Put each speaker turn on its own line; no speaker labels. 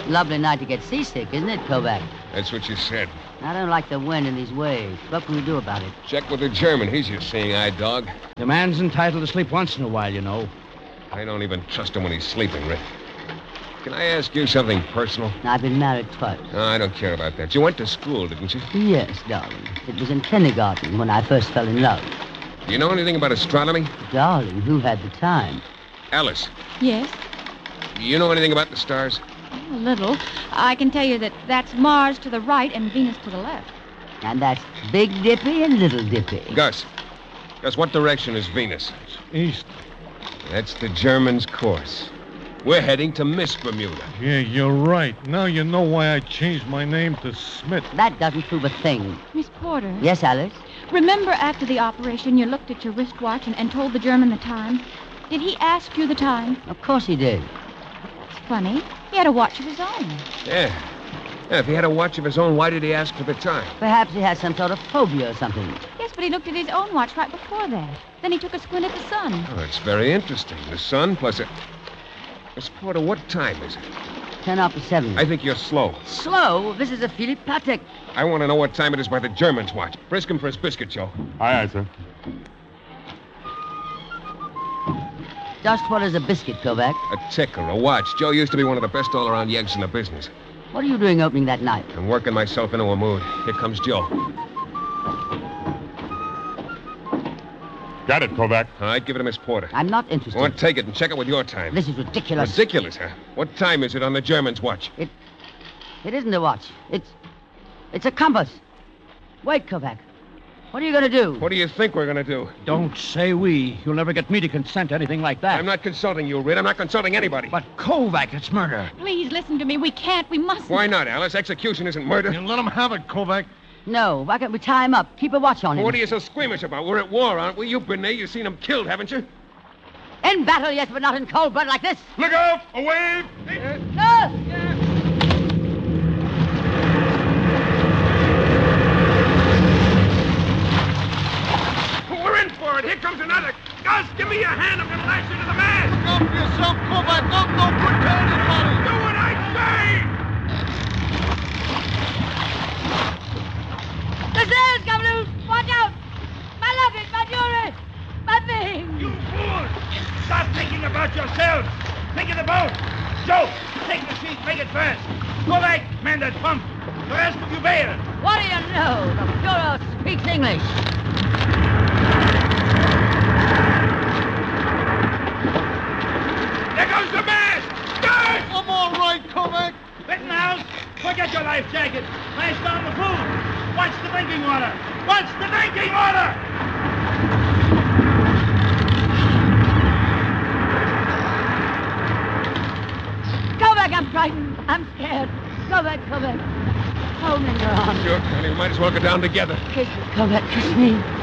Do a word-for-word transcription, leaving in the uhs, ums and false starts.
Lovely night to get seasick, isn't it, Kovac?
That's what you said.
I don't like the wind and these waves. What can we do about it?
Check with the German. He's your seeing-eye dog.
The man's entitled to sleep once in a while, you know.
I don't even trust him when he's sleeping, Rick. Can I ask you something personal?
I've been married twice.
No, I don't care about that. You went to school, didn't you?
Yes, darling. It was in kindergarten when I first fell in love.
Do you know anything about astronomy?
Darling, who had the time?
Alice,
Yes,
do you know anything about the stars?
a little. I can tell you that that's Mars to the right and Venus to the left.
And that's Big Dippy and Little Dippy.
Gus. Gus, what direction is Venus?
East.
That's the German's course. We're heading to Miss Bermuda.
Yeah, you're right. Now you know why I changed my name to Smith.
That doesn't prove a thing.
Miss Porter.
Yes, Alice?
Remember after the operation you looked at your wristwatch and, and told the German the time? Did he ask you the time?
Of course he did.
It's funny. He had a watch of his own.
Yeah. Yeah, if he had a watch of his own, why did he ask for the time?
Perhaps he has some sort of phobia or something.
Yes, but he looked at his own watch right before that. Then he took a squint at the sun.
Oh, it's very interesting. The sun plus a... Miss Porter, what time is it?
Ten after seven.
I think you're slow.
Slow? This is a Philip Patek.
I want to know what time it is by the German's watch. Frisk him for his biscuit, Joe.
Aye, aye, sir.
Just what is a biscuit, Kovac?
A ticker, a watch. Joe used to be one of the best all-around yeggs in the business.
What are you doing opening that night?
I'm working myself into a mood. Here comes Joe.
Got it, Kovac.
All right, give it to Miss Porter.
I'm not interested.
Go on, take it and check it with your time.
This is ridiculous.
Ridiculous, huh? What time is it on the German's watch?
It... It isn't a watch. It's... It's a compass. Wait, Kovac. What are you going to do?
What do you think we're going to do?
Don't say we. You'll never get me to consent to anything like that.
I'm not consulting you, Rid. I'm not consulting anybody.
But Kovac, it's murder.
Please listen to me. We can't. We mustn't.
Why not, Alice? Execution isn't murder.
You let him have it, Kovac.
No. Why can't we tie him up? Keep a watch on him.
What are you so squeamish about? We're at war, aren't we? You've been there. You've seen him killed, haven't you?
In battle, yes, but not in cold blood like this.
Look out! A wave!
No!
We're in for it. Here comes another. Gus, give me your hand. I'm going to lash you to the mast.
Look out for yourself, Kovac. Don't, don't put down anybody.
Do what I say.
The sails come loose! Watch out! My luggage, my jewelry, my things!
You fools! Stop thinking about yourselves. Think of the boat. Joe, take the sheet, make it fast. Go back, man that pump. The rest of you bail.
What do you know? The Fuhrer speaks English.
There goes the mast! Guard!
I'm all right, Kovac.
Rittenhouse, forget your life jacket. Flash down the food. Watch the drinking water. Watch the drinking water!
Go back, I'm frightened. I'm scared. Go back, go back. Hold me in your arms.
Sure, Connie. We might as well go down together.
Kiss me, go back, kiss me.